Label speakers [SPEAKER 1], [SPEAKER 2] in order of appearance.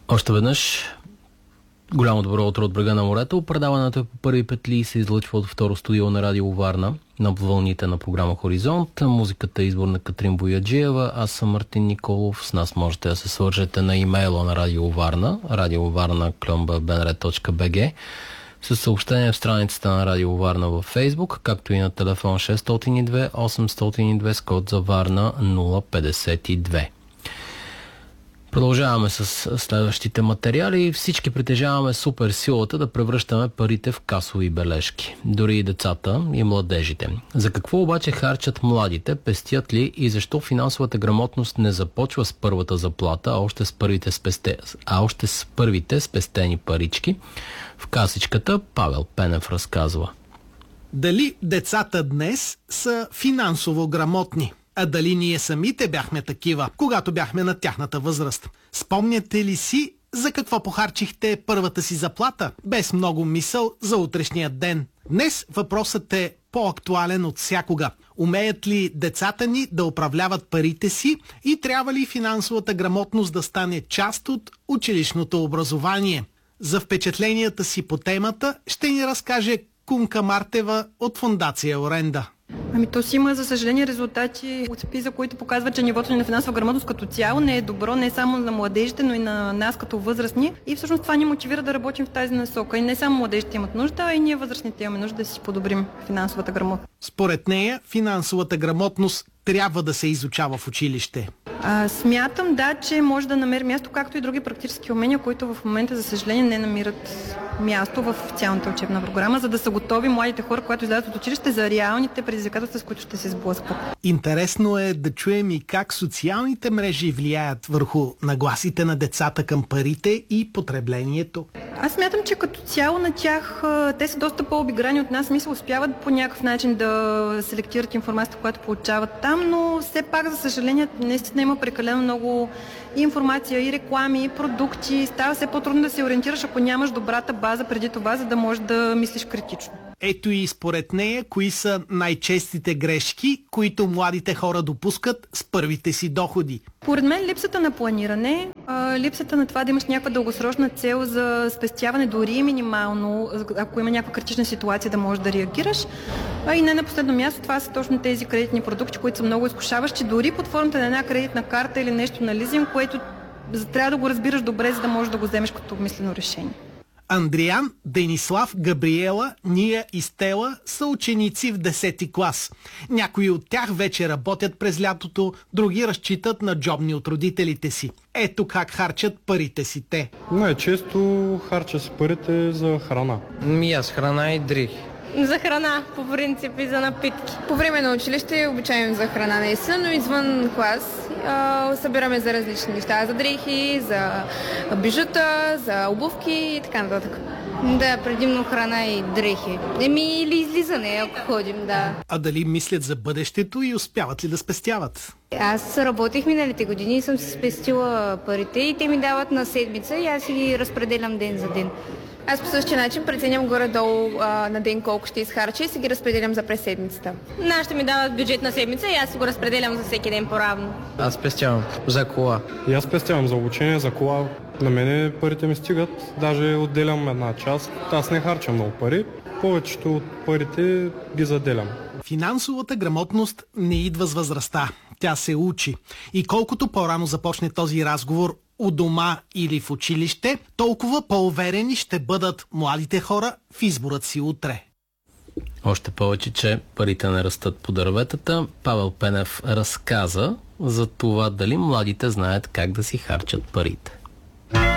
[SPEAKER 1] Още веднъж голямо добро утро от брега на морето. Предаването е по първи петли и се излъчва от второ студио на Радио Варна на вълните на програма Хоризонт. Музиката е избор на Катрин Бояджиева. Аз съм Мартин Николов. С нас можете да се свържете на имейла на Радио Варна, radiovarna@bnr.bg, със съобщение в страницата на Радио Варна във Фейсбук, както и на телефон 602 802 с код за Варна 052. Продължаваме с следващите материали. Всички притежаваме супер силата да превръщаме парите в касови бележки. Дори и децата и младежите. За какво обаче харчат младите, пестят ли и защо финансовата грамотност не започва с първата заплата, а още с първите спестени парички? В касичката Павел Пенев разказва.
[SPEAKER 2] Дали децата днес са финансово грамотни? А дали ние самите бяхме такива, когато бяхме на тяхната възраст? Спомняте ли си за какво похарчихте първата си заплата, без много мисъл за утрешния ден? Днес въпросът е по-актуален от всякога. Умеят ли децата ни да управляват парите си и трябва ли финансовата грамотност да стане част от училищното образование? За впечатленията си по темата ще ни разкаже Кунка Мартева от Фондация Оренда.
[SPEAKER 3] То си има, за съжаление, резултати от ПИЗа, които показват, че нивото ни на финансова грамотност като цяло не е добро, не само на младежите, но и на нас като възрастни. И всъщност това ни мотивира да работим в тази насока. И не само младежите имат нужда, а и ние възрастните имаме нужда да си подобрим финансовата грамотност.
[SPEAKER 2] Според нея, финансовата грамотност трябва да се изучава в училище.
[SPEAKER 3] Смятам, че може да намери място, както и други практически умения, които в момента, за съжаление, не намират място в официалната учебна програма, за да са готови младите хора, когато излязат от училище, за реалните предизвикателства, с които ще се сблъскват.
[SPEAKER 2] Интересно е да чуем и как социалните мрежи влияят върху нагласите на децата към парите и потреблението.
[SPEAKER 3] Аз смятам, че като цяло на тях те са доста по-обиграни от нас, мисля, успяват по някакъв начин да селектират информацията, която получават там, но все пак, за съжаление, наистина има прекалено много информация и реклами, и продукти. Става все по-трудно да се ориентираш, ако нямаш добрата база преди това, за да можеш да мислиш критично.
[SPEAKER 2] Ето и според нея, кои са най-честите грешки, които младите хора допускат с първите си доходи.
[SPEAKER 3] Поред мен липсата на планиране, липсата на това да имаш някаква дългосрочна цел за спестяване, дори и минимално, ако има някаква критична ситуация да можеш да реагираш. И не на последно място, това са точно тези кредитни продукти, които са много изкушаващи, дори под формата на една кредитна карта или нещо на лизинг, което трябва да го разбираш добре, за да можеш да го вземеш като обмислено решение.
[SPEAKER 2] Андриан, Денислав, Габриела, Ния и Стела са ученици в 10-ти клас. Някои от тях вече работят през лятото, други разчитат на джобни от родителите си. Ето как харчат парите си те.
[SPEAKER 4] Най-често харча си парите за храна.
[SPEAKER 5] Аз храна и дрехи.
[SPEAKER 6] За храна, по принцип, и за напитки. По време на училище обичаем за храна наистина, но извън клас събираме за различни неща. За дрехи, за бижута, за обувки и така нататък. Да, предимно храна и дрехи. Или излизане, ако ходим, да.
[SPEAKER 2] А дали мислят за бъдещето и успяват ли да спестяват?
[SPEAKER 6] Аз работих миналите години и съм си спестила парите и те ми дават на седмица и аз си ги разпределям ден за ден. Аз по същия начин преценям горе-долу на ден колко ще изхарча и си ги разпределям за през седмицата. Нашите ми дават бюджет на седмица и аз си го разпределям за всеки ден по-равно.
[SPEAKER 5] Аз спестявам за кола.
[SPEAKER 4] И аз спестявам за обучение, за кола. На мене парите ми стигат, даже отделям една част. Аз не харчам много пари, повечето от парите ги заделям.
[SPEAKER 2] Финансовата грамотност не идва с възрастта. Тя се учи. И колкото по-рано започне този разговор у дома или в училище, толкова по-уверени ще бъдат младите хора в изборът си утре.
[SPEAKER 1] Още повече, че парите не растат по дърветата. Павел Пенев разказа за това дали младите знаят как да си харчат парите.